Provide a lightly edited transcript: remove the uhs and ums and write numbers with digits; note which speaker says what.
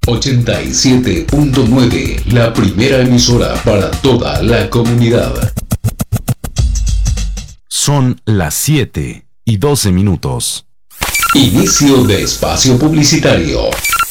Speaker 1: 87.9, la primera emisora para toda la comunidad.
Speaker 2: Son las 7:12. Inicio
Speaker 1: de espacio publicitario.